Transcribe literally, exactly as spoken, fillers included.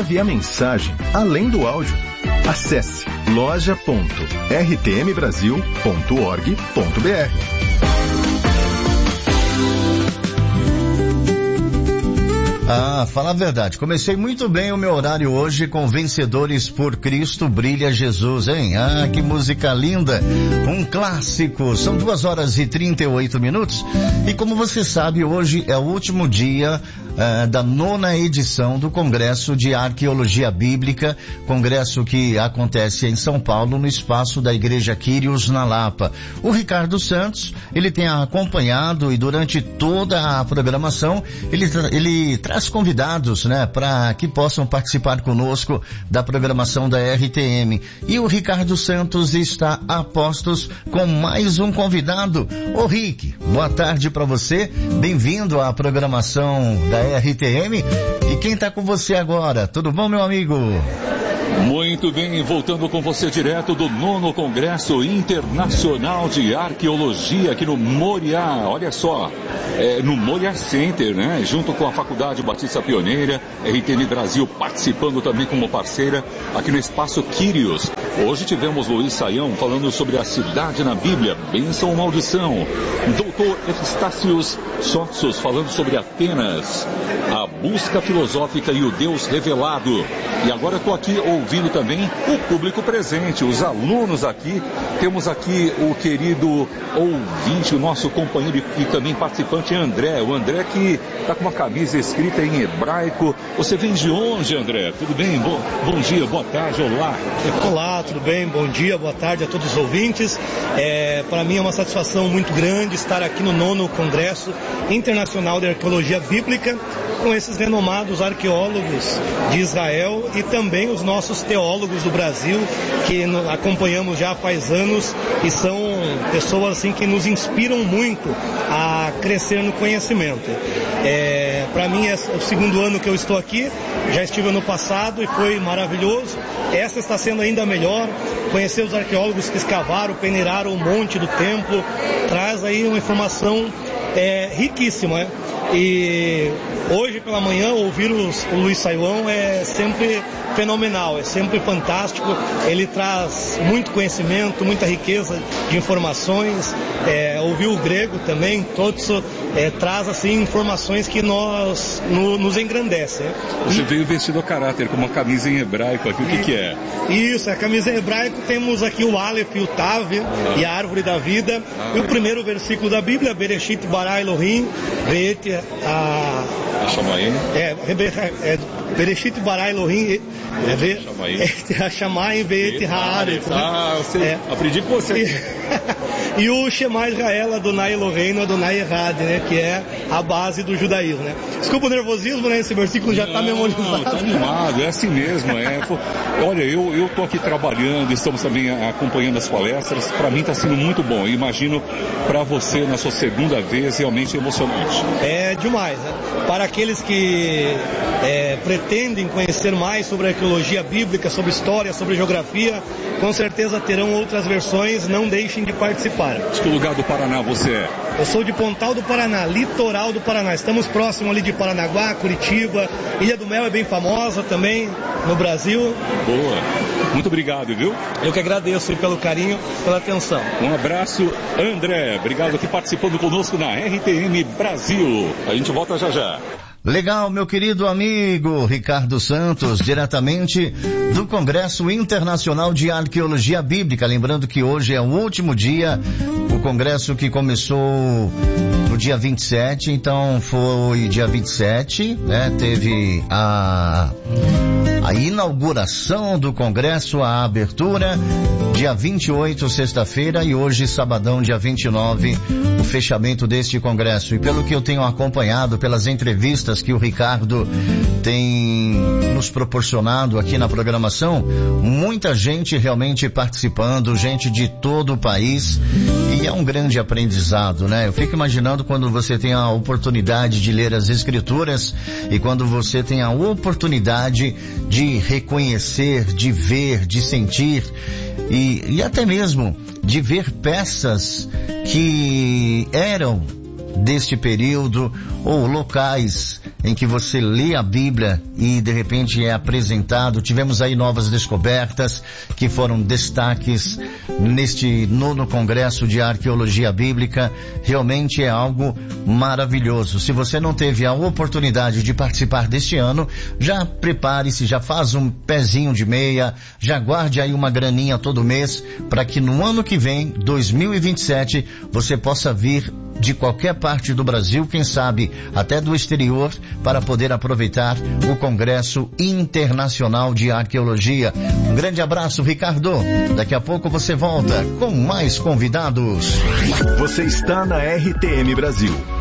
via mensagem, além do áudio. Acesse loja ponto r t m brasil ponto org ponto b r. Ah, fala a verdade, comecei muito bem o meu horário hoje com Vencedores por Cristo Brilha Jesus, hein? Ah, que música linda, um clássico. São duas horas e trinta e oito minutos e como você sabe, hoje é o último dia Uh, da nona edição do Congresso de Arqueologia Bíblica, congresso que acontece em São Paulo, no espaço da Igreja Quírios, na Lapa. O Ricardo Santos, ele tem acompanhado e durante toda a programação, ele, tra- ele traz convidados, né, para que possam participar conosco da programação da R T M. E o Ricardo Santos está a postos com mais um convidado. Ô Rick, boa tarde para você, bem-vindo à programação da R T M. E quem está com você agora? Tudo bom, meu amigo? Muito bem, voltando com você direto do nono Congresso Internacional de Arqueologia aqui no Moriá. Olha só, é, no Moriá Center, né? Junto com a Faculdade Batista Pioneira, R T M Brasil participando também como parceira aqui no Espaço Quírios. Hoje tivemos Luiz Saião falando sobre a cidade na Bíblia, bênção ou maldição. Doutor Epistácios Sotsos falando sobre Atenas, a busca filosófica e o Deus revelado. E agora eu estou aqui ouvindo também o público presente, os alunos aqui. Temos aqui o querido ouvinte, o nosso companheiro e também participante André. O André que está com uma camisa escrita em hebraico. Você vem de onde, André? Tudo bem? Bom, bom dia, boa tarde, olá. Olá, tudo bem? Bom dia, boa tarde a todos os ouvintes. É, para mim é uma satisfação muito grande estar aqui no nono Congresso Internacional de Arqueologia Bíblica com esses renomados arqueólogos de Israel e também os nossos teólogos do Brasil, que acompanhamos já faz anos e são pessoas assim, que nos inspiram muito a crescer no conhecimento. É, para mim é o segundo ano que eu estou aqui, já estive ano passado e foi maravilhoso. Essa está sendo ainda melhor. Conhecer os arqueólogos que escavaram, peneiraram o monte do templo, traz aí uma informação é, riquíssima, né? E hoje pela manhã ouvir os, o Luiz Saião é sempre fenomenal, é sempre fantástico. Ele traz muito conhecimento, muita riqueza de informações. É, ouvir o grego também, todos é, traz assim informações que nós no, nos engrandecem. Né? Você e, veio vestido a caráter com uma camisa em hebraico aqui, o que, que é? Isso, a camisa em hebraico temos aqui o Aleph e o Tav ah. e a árvore da vida. Ah. E o primeiro versículo da Bíblia, Bereshit bara Elohim, Ve'et a Hashamayim. É, é Bereshit bara Elohim, Hashamayim Ve'et haaretz. Ah, eu sei, é. Aprendi com você. E o Shema Israel Adonai Eloheinu Adonai Echad, né, que é a base do judaísmo, né? Desculpa o nervosismo, né? Esse versículo já está memorizado. Não, tá animado, é assim mesmo, é. Olha, eu eu tô aqui trabalhando, estamos também acompanhando as palestras. Para mim está sendo muito bom. Eu imagino para você na sua segunda vez realmente emocionante. É demais, né? Para aqueles que é, pretendem conhecer mais sobre a arqueologia bíblica, sobre história, sobre geografia, com certeza terão outras versões. Não deixem de participar. De que lugar do Paraná você é? Eu sou de Pontal do Paraná, litoral do Paraná. Estamos próximos ali de Paranaguá, Curitiba. Ilha do Mel é bem famosa também no Brasil. Boa. Muito obrigado, viu? Eu que agradeço pelo carinho, pela atenção. Um abraço, André. Obrigado aqui participando conosco na R T M Brasil. A gente volta já já. Legal, meu querido amigo Ricardo Santos, diretamente do Congresso Internacional de Arqueologia Bíblica. Lembrando que hoje é o último dia, o congresso que começou no dia vinte e sete, então foi dia vinte e sete, né? Teve a, a inauguração do congresso, a abertura, dia vinte e oito, sexta-feira, e hoje, sabadão, dia vinte e nove, o fechamento deste congresso. E pelo que eu tenho acompanhado, pelas entrevistas que o Ricardo tem nos proporcionado aqui na programação, muita gente realmente participando, gente de todo o país, e é um grande aprendizado, né? Eu fico imaginando quando você tem a oportunidade de ler as escrituras e quando você tem a oportunidade de reconhecer, de ver, de sentir e, e até mesmo de ver peças que eram deste período, ou locais em que você lê a Bíblia e de repente é apresentado. Tivemos aí novas descobertas que foram destaques neste nono Congresso de Arqueologia Bíblica. Realmente é algo maravilhoso. Se você não teve a oportunidade de participar deste ano, já prepare-se, já faz um pezinho de meia, já guarde aí uma graninha todo mês, para que no ano que vem, dois mil e vinte e sete, você possa vir de qualquer parte do Brasil, quem sabe até do exterior, para poder aproveitar o Congresso Internacional de Arqueologia. Um grande abraço, Ricardo. Daqui a pouco você volta com mais convidados. Você está na R T M Brasil.